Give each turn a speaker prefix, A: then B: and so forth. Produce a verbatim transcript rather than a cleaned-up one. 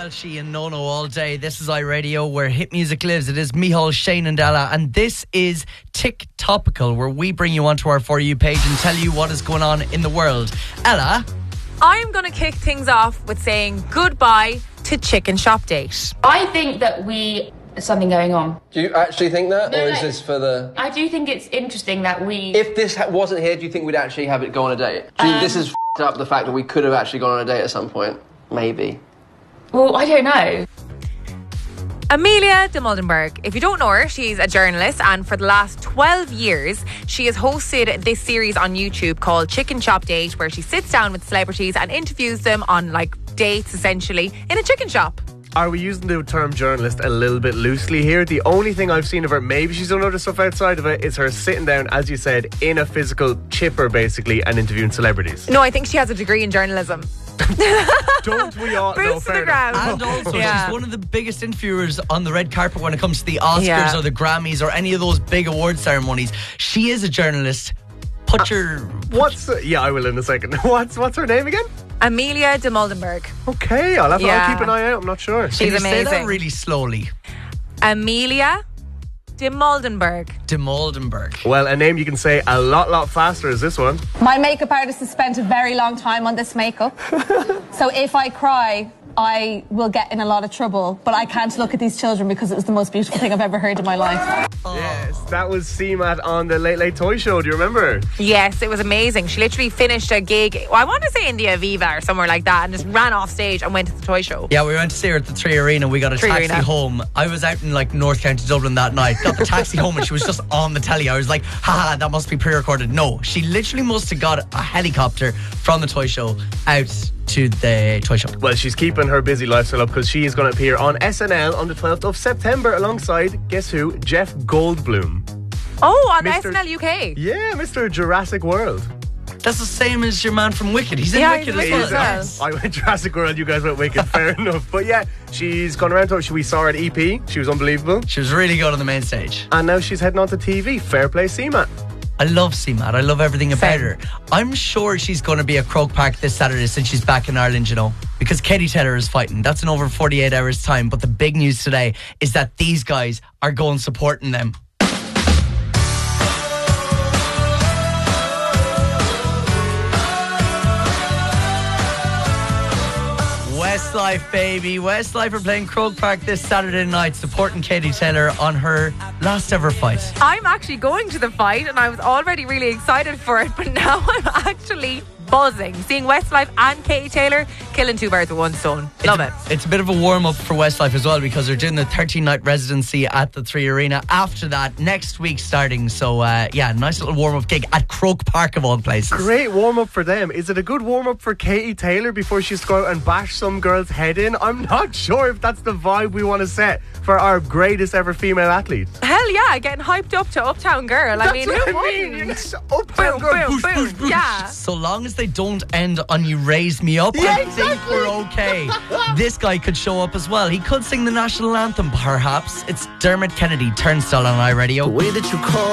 A: Welshie and Nono all day. This is iRadio, where hit music lives. It is Micheál, Shane and Ella, and this is Tick Topical, where we bring you onto our For You page and tell you what is going on in the world. Ella?
B: I'm going to kick things off with saying goodbye to Chicken Shop Date.
C: I think that we... There's something going on.
D: Do you actually think that?
C: No,
D: or
C: no.
D: is this for the...
C: I do think it's interesting that we...
D: If this ha- wasn't here, do you think we'd actually have it go on a date? Do you
C: Um,
D: think this has f***ed up the fact that we could have actually gone on a date at some point? Maybe.
C: Well, I don't know.
B: Amelia de Muldenberg. If you don't know her, she's a journalist, and for the last twelve years, she has hosted this series on YouTube called Chicken Shop Date, where she sits down with celebrities and interviews them on, like, dates, essentially, in a chicken shop.
E: Are we using the term journalist a little bit loosely here? The only thing I've seen of her, maybe she's done other stuff outside of it, is her sitting down, as you said, in a physical chipper, basically, and interviewing celebrities.
B: No, I think she has a degree in journalism.
E: Don't we all? No,
B: Boots to
E: fair
B: the
E: enough.
B: ground.
A: And also,
B: Yeah.
A: she's one of the biggest interviewers on the red carpet when it comes to the Oscars
B: Yeah.
A: or the Grammys or any of those big award ceremonies. She is a journalist. Put your...
E: What's the, yeah, I will in a second. What's what's her name again?
B: Amelia de Muldenberg.
E: Okay, I'll have to,
B: Yeah.
E: I'll keep an eye out. I'm not sure.
B: She's
A: Can you say that
B: amazing.
A: really slowly?
B: Amelia de Muldenberg.
A: De Muldenberg.
E: Well, a name you can say a lot, lot faster is this one.
F: My makeup artist has spent a very long time on this makeup. So if I cry, I will get in a lot of trouble. But I can't look at these children because it was the most beautiful thing I've ever heard in my life.
E: Yes, that was C MAT on the Late Late Toy Show. Do you remember?
B: Yes, it was amazing. She literally finished a gig, well, I want to say in the Aviva or somewhere like that, and just ran off stage and went to the toy show.
A: Yeah, we went to see her at the Three Arena. We got a
B: Three
A: taxi
B: Arena.
A: home. I was out in like North County Dublin that night. Got the taxi home and she was just on the telly. I was like, haha, that must be pre-recorded. No, she literally must have got a helicopter from the toy show out to the toy show.
E: Well, she's keeping her busy lifestyle up because she is going to appear on S N L on the twelfth of September alongside, guess who? Jeff Goldblum.
B: Oh, on
E: Mister
B: S N L U K.
E: Yeah, Mister Jurassic World.
A: That's the same as your man from Wicked. He's in
B: Yeah,
A: Wicked
B: he's in
A: as
B: Wicked
A: well.
B: as well.
E: I went Jurassic World, you guys went Wicked, fair enough. But yeah, she's gone around to, we saw her at E P, she was unbelievable.
A: She was really good on the main stage.
E: And now she's heading on to T V. Fair play, C MAT.
A: I love C MAT. I love everything about
B: Same.
A: her. I'm sure she's going to be at Croke Park this Saturday since she's back in Ireland, you know, because Katie Taylor is fighting. That's in over forty-eight hours time. But the big news today is that these guys are going supporting them. Westlife, baby. Westlife are playing Croke Park this Saturday night, supporting Katie Taylor on her last ever fight.
B: I'm actually going to the fight, and I was already really excited for it, but now I'm actually buzzing. Seeing Westlife and Katie Taylor killing two birds with one stone. Love it.
A: It's, it's a bit of a warm-up for Westlife as well, because they're doing the thirteen-night residency at the Three Arena after that next week starting. So, uh, yeah, nice little warm-up gig at Croke Park of all places.
E: Great warm up for them. Is it a good warm up for Katie Taylor before she's to go out and bash some girl's head in? I'm not sure if that's the vibe we want to set for our greatest ever female athlete.
B: Hell yeah, getting hyped up to Uptown Girl. I
E: That's
B: mean,
E: what
B: who
E: I mean.
B: wouldn't?
E: It's Uptown
B: Boom,
E: Girl.
B: boom,
E: Boosh,
B: boom.
E: boosh, boosh.
B: Yeah.
A: So long as they don't end on You Raise Me Up,
E: Yeah,
A: I
E: exactly.
A: think we're okay. This guy could show up as well. He could sing the national anthem, perhaps. It's Dermot Kennedy, Turnstile on iRadio.
G: The way that you call